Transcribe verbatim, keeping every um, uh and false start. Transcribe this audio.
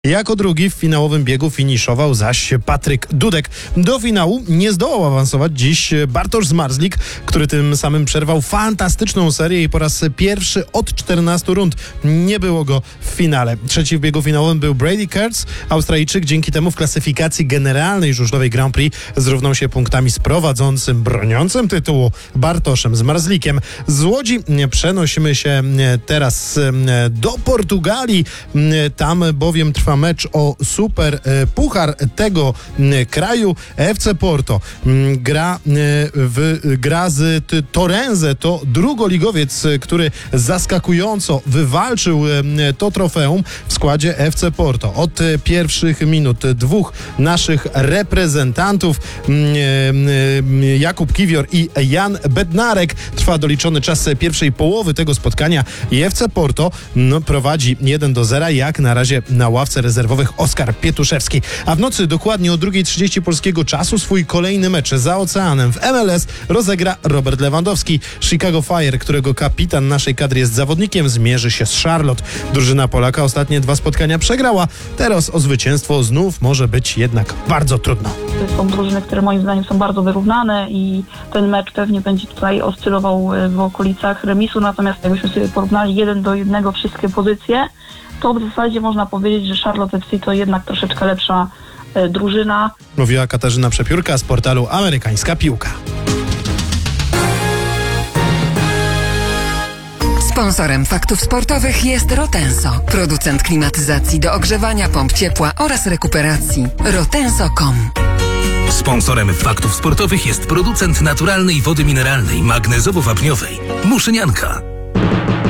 Jako drugi w finałowym biegu finiszował zaś Patryk Dudek. Do finału nie zdołał awansować dziś Bartosz Zmarzlik, który tym samym przerwał fantastyczną serię i po raz pierwszy od czternastu rund nie było go w finale. Trzeci w biegu finałowym był Brady Kurtz, Australijczyk. Dzięki temu w klasyfikacji generalnej żużlowej Grand Prix zrównał się punktami z prowadzącym, broniącym tytułu Bartoszem Zmarzlikiem. Z Łodzi przenosimy się teraz do Portugalii. Tam bowiem trwa mecz o super puchar tego kraju. F C Porto gra, w, gra z Torrense. To drugoligowiec, który zaskakująco wywalczył to trofeum w składzie F C Porto. Od pierwszych minut dwóch naszych reprezentantów, Jakub Kiwior i Jan Bednarek, trwa doliczony czas pierwszej połowy tego spotkania i F C Porto no, prowadzi jeden do zera, jak na razie na ławce rezerwowych Oskar Pietuszewski. A w nocy dokładnie o drugiej trzydzieści polskiego czasu swój kolejny mecz za oceanem w M L S rozegra Robert Lewandowski. Chicago Fire, którego kapitan naszej kadry jest zawodnikiem, zmierzy się z Charlotte. Drużyna Polaka ostatnie dwa spotkania przegrała. Teraz o zwycięstwo znów może być jednak bardzo trudno. To są drużyny, które moim zdaniem są bardzo wyrównane i ten mecz pewnie będzie tutaj oscylował w okolicach remisu, natomiast jakbyśmy sobie porównali jeden do jednego wszystkie pozycje, to w zasadzie można powiedzieć, że Charlotte F C to jednak troszeczkę lepsza e, drużyna. Mówiła Katarzyna Przepiórka z portalu Amerykańska Piłka. Sponsorem Faktów Sportowych jest Rotenso, producent klimatyzacji do ogrzewania pomp ciepła oraz rekuperacji. rotenso kropka com. Sponsorem Faktów Sportowych jest producent naturalnej wody mineralnej magnezowo-wapniowej Muszynianka.